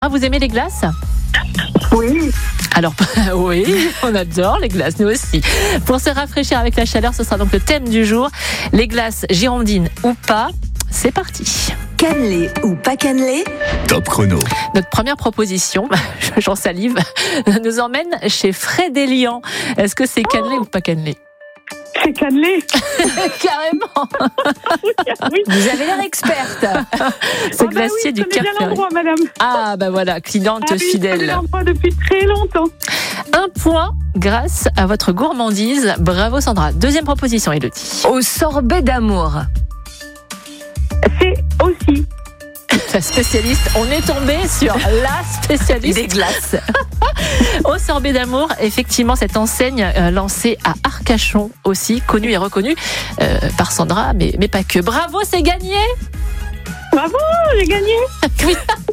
vous aimez les glaces ? Oui. Alors, oui, on adore les glaces, nous aussi. Pour se rafraîchir avec la chaleur, ce sera donc le thème du jour. Les glaces girondines ou pas, c'est parti. Cannelé ou pas cannelé ? Top chrono. Notre première proposition, j'en salive, nous emmène chez Frédélian. Est-ce que c'est cannelé ou pas cannelé ? C'est cannelé. Carrément. Oui. Vous avez l'air experte. Ce glacier du Cap Cap bien Ferret. l'endroit, madame. Ah, bah voilà, cliente Oui, je connais fidèle. l'endroit depuis très longtemps. Un point grâce à votre gourmandise. Bravo Sandra. Deuxième proposition, Élodie. Au sorbet d'amour. C'est aussi. La spécialiste, on est tombé sur la spécialiste Des glaces. au sorbet d'amour. Effectivement, cette enseigne lancée à Arcachon aussi, connue et reconnue par Sandra, mais pas que. Bravo, c'est gagné. Bravo, j'ai gagné. Oui.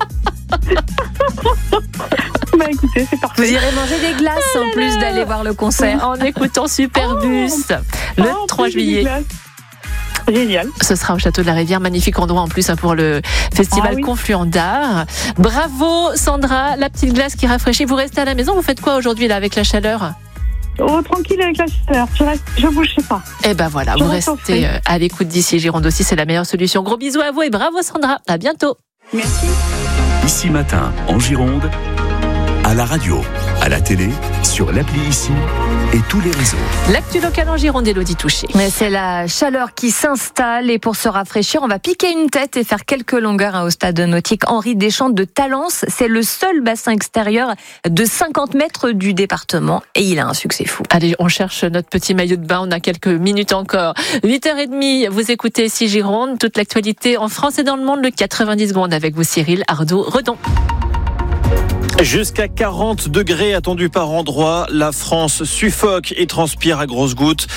Bah écoutez, c'est parfait. Vous irez manger des glaces en plus d'aller voir le concert. En écoutant Superbus le 3 juillet. Génial. Ce sera au Château de la Rivière, magnifique endroit en plus pour le festival oui. Confluent d'art. Bravo Sandra, la petite glace qui rafraîchit. Vous restez à la maison, vous faites quoi aujourd'hui là avec la chaleur ? Oh, tranquille avec la chaleur. Je bougerai pas. Eh ben voilà, Je vous reste en restez frais. à l'écoute d'ici Gironde aussi, c'est la meilleure solution. Gros bisous à vous et bravo Sandra, à bientôt. Merci. Ici Matin, en Gironde, à la radio, à la télé, sur l'appli Ici et tous les réseaux. L'actu locale en Gironde, Élodie Touché. Mais c'est la chaleur qui s'installe et pour se rafraîchir, on va piquer une tête et faire quelques longueurs au stade nautique Henri Deschamps de Talence. C'est le seul bassin extérieur de 50 mètres du département et il a un succès fou. Allez, on cherche notre petit maillot de bain, on a quelques minutes encore. 8h30, vous écoutez ici Gironde, toute l'actualité en France et dans le monde, le 90 secondes avec vous Cyril Ardo-Redon. Jusqu'à 40 degrés attendus par endroit. La France suffoque et transpire à grosses gouttes.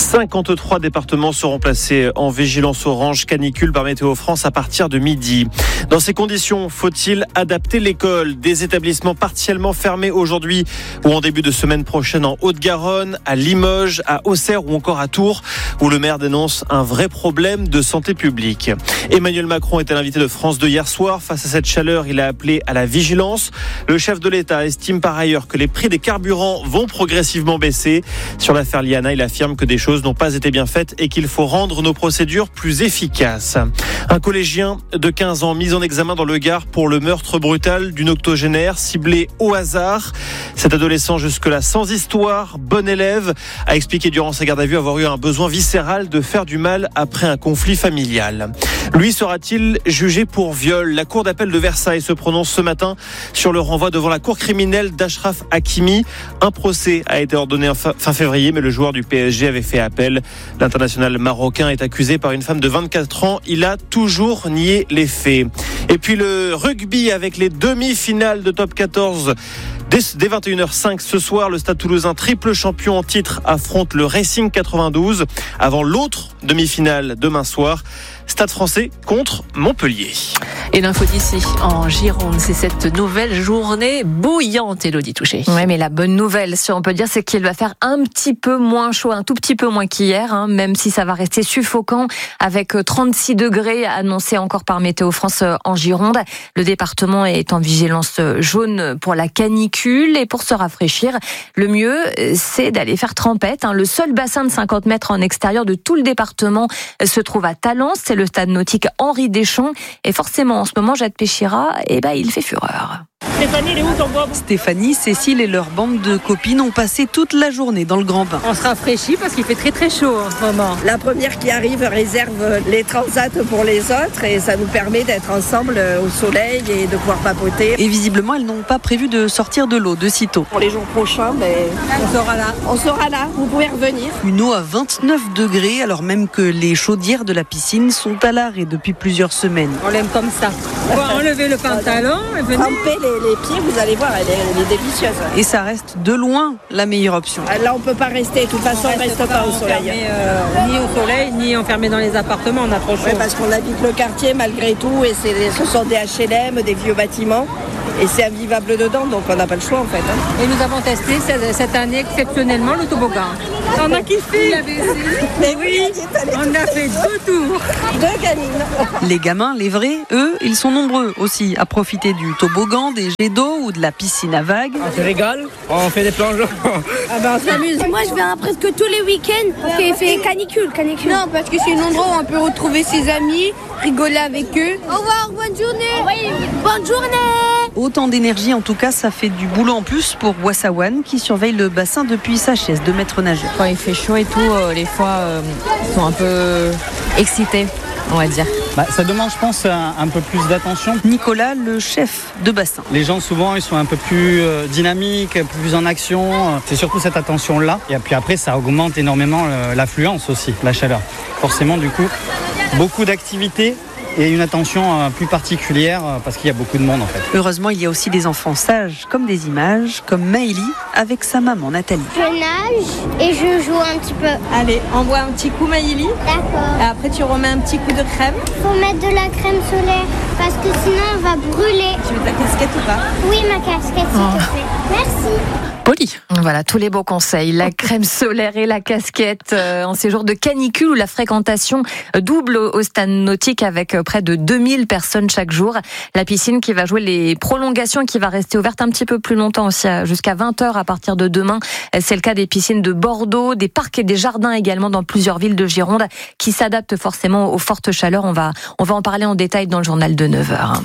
53 départements seront placés en vigilance orange canicule par Météo France à partir de midi. Dans ces conditions, faut-il adapter l'école ? Des établissements partiellement fermés aujourd'hui ou en début de semaine prochaine en Haute-Garonne, à Limoges, à Auxerre ou encore à Tours, où le maire dénonce un vrai problème de santé publique. Emmanuel Macron était l'invité de France 2 hier soir. Face à cette chaleur, il a appelé à la vigilance. Le chef de l'État estime par ailleurs que les prix des carburants vont progressivement baisser. Sur l'affaire Liana, il affirme que des choses n'ont pas été bien faites et qu'il faut rendre nos procédures plus efficaces. Un collégien de 15 ans mis en examen dans le Gard pour le meurtre brutal d'une octogénaire ciblée au hasard. Cet adolescent jusque-là sans histoire, bon élève, a expliqué durant sa garde à vue avoir eu un besoin viscéral de faire du mal après un conflit familial. Lui sera-t-il jugé pour viol ? La cour d'appel de Versailles se prononce ce matin sur le renvoi devant la cour criminelle d'Achraf Hakimi. Un procès a été ordonné fin février, mais le joueur du PSG avait fait appel. L'international marocain est accusé par une femme de 24 ans. Il a toujours nié les faits. Et puis le rugby avec les demi-finales de top 14. Dès 21h05 ce soir, le Stade Toulousain, triple champion en titre, affronte le Racing 92 avant l'autre demi-finale demain soir. Stade Français contre Montpellier. Et l'info d'ici en Gironde, c'est cette nouvelle journée bouillante, Élodie Touché. Oui, mais la bonne nouvelle, si on peut dire, c'est qu'il va faire un petit peu moins chaud, un tout petit peu moins qu'hier, même si ça va rester suffocant avec 36 degrés annoncés encore par Météo France en Gironde. Le département est en vigilance jaune pour la canicule et pour se rafraîchir, le mieux, c'est d'aller faire trempette. Le seul bassin de 50 mètres en extérieur de tout le département se trouve à Talence. C'est le stade nautique Henri Deschamps. Et forcément, en ce moment, Jade Péchira, il fait fureur. Stéphanie, elle est où ton bob ? Stéphanie, Cécile et leur bande de copines ont passé toute la journée dans le grand bain. On se rafraîchit parce qu'il fait très très chaud en ce moment. La première qui arrive réserve les transats pour les autres et ça nous permet d'être ensemble au soleil et de pouvoir papoter. Et visiblement, elles n'ont pas prévu de sortir de l'eau de sitôt. Pour les jours prochains, On sera là. on sera là, vous pouvez revenir. Une eau à 29 degrés, alors même que les chaudières de la piscine sont à l'arrêt depuis plusieurs semaines. On l'aime comme ça. On va enlever le pantalon et venir. Trempez les pieds, vous allez voir, elle est délicieuse. Et ça reste de loin la meilleure option. Là, on peut pas rester, de toute façon, on reste pas au soleil. Ni au soleil, ni enfermé dans les appartements, on a trop chaud. Oui, parce qu'on habite le quartier malgré tout et ce sont des HLM, des vieux bâtiments. et c'est invivable dedans, donc on n'a pas le choix en fait. Et nous avons testé cette année exceptionnellement le toboggan. On a kiffé. Mais oui, On a fait 2 tours. 2 gamines. Les gamins, les vrais, eux, ils sont nombreux aussi à profiter du toboggan, des jets d'eau ou de la piscine à vagues. On se régale, on fait des plongeons. Ah ben on s'amuse. Moi je viens presque tous les week-ends parce qu'il fait canicule. Non, parce que c'est un endroit où on peut retrouver ses amis, rigoler avec eux. Au revoir, bonne journée. Bonne journée. Autant d'énergie, en tout cas, ça fait du boulot en plus pour Wassawan qui surveille le bassin depuis sa chaise de maître nageur. Quand il fait chaud et tout, les fois, ils sont un peu excités, on va dire. Ça demande, je pense, un peu plus d'attention. Nicolas, le chef de bassin. Les gens, souvent, ils sont un peu plus dynamiques, plus en action. C'est surtout cette attention-là. Et puis après, ça augmente énormément l'affluence aussi, la chaleur. Forcément, du coup, beaucoup d'activités et une attention plus particulière parce qu'il y a beaucoup de monde en fait. Heureusement, il y a aussi des enfants sages comme des images, comme Maëlie avec sa maman Nathalie. Je nage et je joue un petit peu. Allez, envoie un petit coup Maïli. D'accord. Et après tu remets un petit coup de crème. Faut mettre de la crème solaire parce que sinon on va brûler. Tu veux ta casquette ou pas? Oui, ma casquette s'il te plaît. Merci. Poli. Voilà, tous les beaux conseils. La crème solaire et la casquette en ces jours de canicule où la fréquentation double au stade nautique avec près de 2000 personnes chaque jour. La piscine qui va jouer les prolongations et qui va rester ouverte un petit peu plus longtemps aussi, jusqu'à 20h à partir de demain. C'est le cas des piscines de Bordeaux, des parcs et des jardins également dans plusieurs villes de Gironde qui s'adaptent forcément aux fortes chaleurs. On va en parler en détail dans le journal de 9h.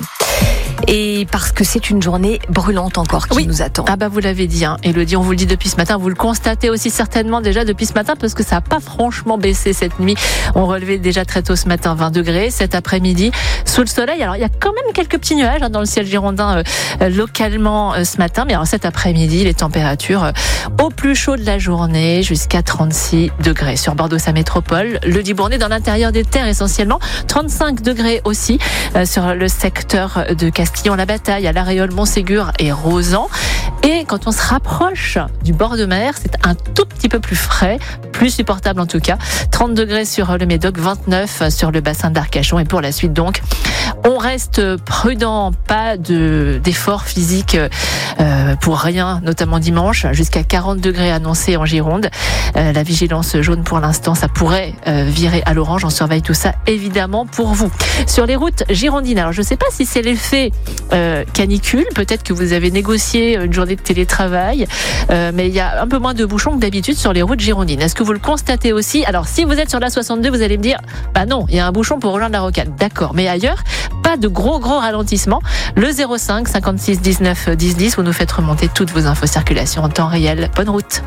Et parce que c'est une journée brûlante encore qui nous attend. Ah bah vous l'avez dit, Élodie, on vous le dit depuis ce matin, vous le constatez aussi certainement déjà depuis ce matin parce que ça n'a pas franchement baissé cette nuit. On relevait déjà très tôt ce matin 20 degrés, cet après-midi sous le soleil. Alors il y a quand même quelques petits nuages dans le ciel girondin localement ce matin, mais alors cet après-midi les températures au plus chaud de la journée jusqu'à 36 degrés sur Bordeaux sa métropole, le Libournais dans l'intérieur des terres essentiellement, 35 degrés aussi sur le secteur de Castillon-la-Bataille, à l'Aréole, Montségur et Rozan. Et quand on se rapproche du bord de mer, c'est un tout petit peu plus frais, plus supportable en tout cas. 30 degrés sur le Médoc, 29 sur le bassin d'Arcachon. Et pour la suite donc, on reste prudent, pas d'effort physique pour rien, notamment dimanche, jusqu'à 40 degrés annoncés en Gironde. La vigilance jaune pour l'instant, ça pourrait virer à l'orange. On surveille tout ça évidemment pour vous. Sur les routes girondines, alors je ne sais pas si c'est l'effet canicule, peut-être que vous avez négocié une journée de télétravail, mais il y a un peu moins de bouchons que d'habitude sur les routes girondines. Est-ce que vous le constatez aussi? Alors si vous êtes sur la 62, vous allez me dire, bah non, il y a un bouchon pour rejoindre la Rocade. D'accord, mais ailleurs, pas de gros ralentissement. Le 05 56 19 10 10, vous nous faites remonter toutes vos infos circulation en temps réel. Bonne route.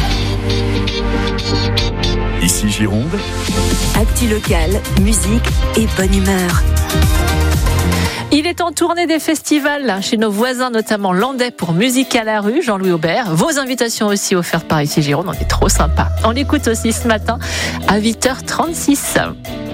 Ici Gironde. Actu local, musique et bonne humeur. Il est en tournée des festivals chez nos voisins, notamment landais pour Musique à la rue, Jean-Louis Aubert. Vos invitations aussi offertes par Ici Gironde, on est trop sympa. On l'écoute aussi ce matin à 8h36.